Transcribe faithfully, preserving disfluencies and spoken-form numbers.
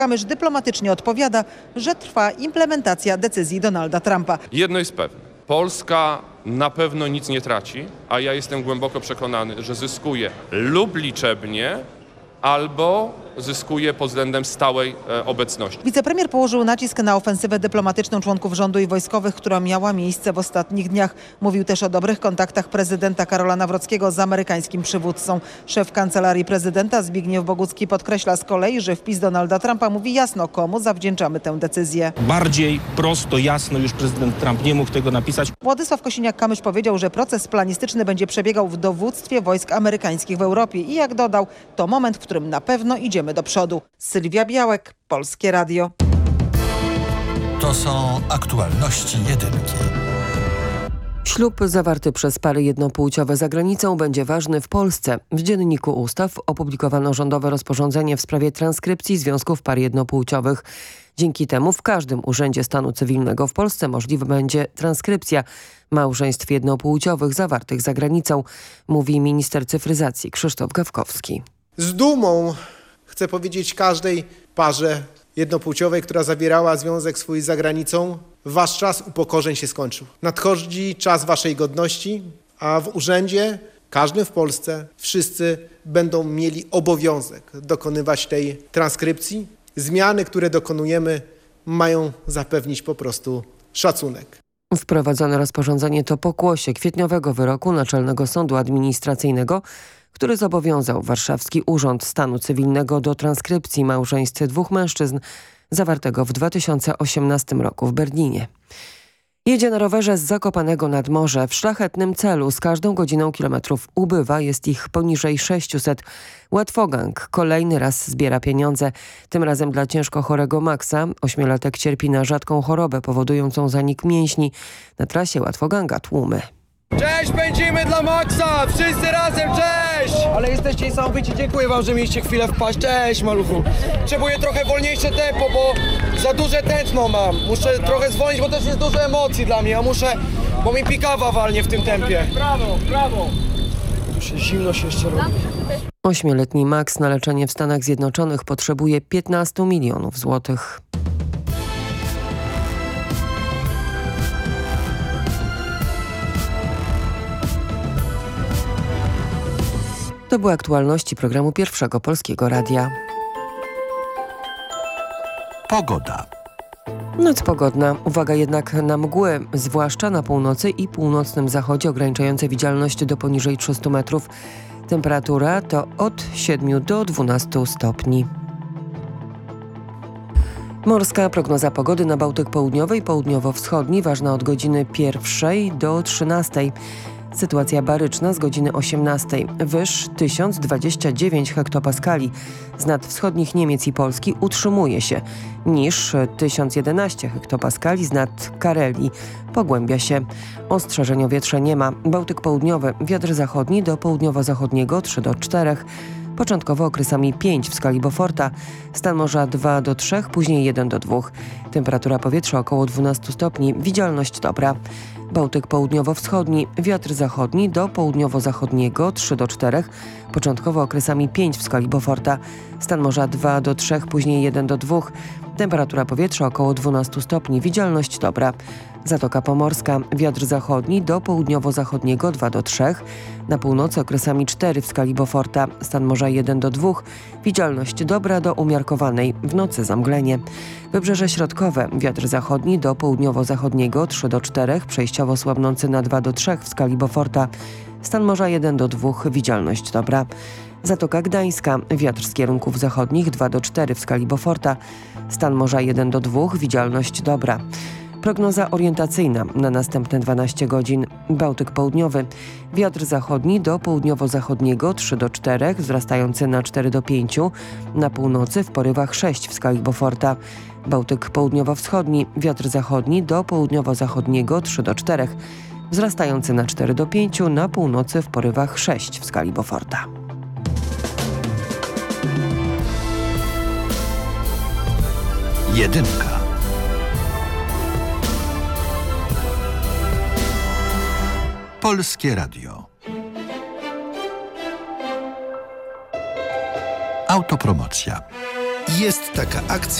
Kamysz dyplomatycznie odpowiada, że trwa implementacja decyzji Donalda Trumpa. Jedno jest pewne. Polska na pewno nic nie traci, a ja jestem głęboko przekonany, że zyskuje lub liczebnie, albo zyskuje pod względem stałej e, obecności. Wicepremier położył nacisk na ofensywę dyplomatyczną członków rządu i wojskowych, która miała miejsce w ostatnich dniach. Mówił też o dobrych kontaktach prezydenta Karola Nawrockiego z amerykańskim przywódcą. Szef Kancelarii Prezydenta Zbigniew Bogucki podkreśla z kolei, że wpis Donalda Trumpa mówi jasno, komu zawdzięczamy tę decyzję. Bardziej prosto, jasno już prezydent Trump nie mógł tego napisać. Władysław Kosiniak-Kamysz powiedział, że proces planistyczny będzie przebiegał w dowództwie wojsk amerykańskich w Europie i jak dodał, to moment, w którym na pewno idziemy do przodu. Sylwia Białek, Polskie Radio. To są aktualności jedynki. Ślub zawarty przez pary jednopłciowe za granicą będzie ważny w Polsce. W Dzienniku Ustaw opublikowano rządowe rozporządzenie w sprawie transkrypcji związków par jednopłciowych. Dzięki temu w każdym urzędzie stanu cywilnego w Polsce możliwa będzie transkrypcja małżeństw jednopłciowych zawartych za granicą, mówi minister cyfryzacji Krzysztof Gawkowski. Z dumą chcę powiedzieć każdej parze jednopłciowej, która zawierała związek swój za granicą, wasz czas upokorzeń się skończył. Nadchodzi czas waszej godności, a w urzędzie, każdym w Polsce, wszyscy będą mieli obowiązek dokonywać tej transkrypcji. Zmiany, które dokonujemy, mają zapewnić po prostu szacunek. Wprowadzone rozporządzenie to pokłosie kwietniowego wyroku Naczelnego Sądu Administracyjnego, który zobowiązał Warszawski Urząd Stanu Cywilnego do transkrypcji małżeństw dwóch mężczyzn zawartego w dwa tysiące osiemnastym roku w Berlinie. Jedzie na rowerze z Zakopanego nad morze w szlachetnym celu. Z każdą godziną kilometrów ubywa, jest ich poniżej sześciuset. Łatwogang kolejny raz zbiera pieniądze. Tym razem dla ciężko chorego Maxa. Ośmiolatek cierpi na rzadką chorobę powodującą zanik mięśni. Na trasie Łatwoganga tłumy. Cześć, pędzimy dla Maxa! Wszyscy razem, cześć! Ale jesteście niesamowici, dziękuję wam, że mieliście chwilę wpaść. Cześć, maluchu. Potrzebuję trochę wolniejsze tempo, bo za duże tętno mam. Muszę trochę zwolnić, bo też jest dużo emocji dla mnie. Ja muszę, bo mi pikawa walnie w tym tempie. Brawo, brawo! Tu się zimno się jeszcze robi. Ośmioletni Max na leczenie w Stanach Zjednoczonych potrzebuje piętnastu milionów złotych. To były aktualności programu Pierwszego Polskiego Radia. Pogoda. Noc pogodna. Uwaga jednak na mgły, zwłaszcza na północy i północnym zachodzie, ograniczające widzialność do poniżej trzystu metrów. Temperatura to od siedmiu do dwunastu stopni. Morska prognoza pogody na Bałtyk Południowy i Południowo-Wschodni, ważna od godziny pierwszej do trzynastej. Sytuacja baryczna z godziny osiemnastej. Wyż tysiąc dwadzieścia dziewięć hektopaskali. Z nad wschodnich Niemiec i Polski utrzymuje się. Niż tysiąc jedenaście hektopaskali z nad Karelii. Pogłębia się. Ostrzeżeń o wietrze nie ma. Bałtyk Południowy. Wiatr zachodni do południowo-zachodniego trzy do czterech. Początkowo okresami pięć w skali Beauforta. Stan morza dwa do trzech, później jeden do dwóch. Temperatura powietrza około dwunastu stopni. Widzialność dobra. Bałtyk południowo-wschodni, wiatr zachodni do południowo-zachodniego trzy do czterech, początkowo okresami pięć w skali Beauforta, stan morza dwa do trzech, później jeden do dwóch, temperatura powietrza około dwunastu stopni, widzialność dobra. Zatoka Pomorska, wiatr zachodni do południowo-zachodniego dwa do trzech, na północy okresami cztery w skali Beauforta, stan morza jeden do dwóch, widzialność dobra do umiarkowanej, w nocy zamglenie. Wybrzeże środkowe, wiatr zachodni do południowo-zachodniego trzy do czterech, przejściowo słabnący na dwa do trzech w skali Beauforta, stan morza jeden do dwóch, widzialność dobra. Zatoka Gdańska, wiatr z kierunków zachodnich dwa do czterech w skali Beauforta, stan morza jeden do dwóch, widzialność dobra. Prognoza orientacyjna na następne dwanaście godzin. Bałtyk Południowy. Wiatr zachodni do południowo-zachodniego trzy do czterech, wzrastający na cztery do pięciu. Na północy w porywach sześć w skali Beauforta. Bałtyk Południowo-Wschodni. Wiatr zachodni do południowo-zachodniego trzy do czterech, wzrastający na cztery do pięciu. Na północy w porywach sześć w skali Beauforta. Jedynka. Polskie Radio. Autopromocja. Jest taka akcja